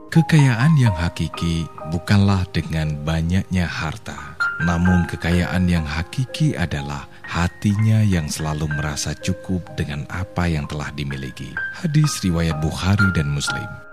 Kekayaan yang hakiki bukanlah dengan banyaknya harta, namun kekayaan yang hakiki adalah hatinya yang selalu merasa cukup dengan apa yang telah dimiliki. Hadis riwayat Bukhari dan Muslim.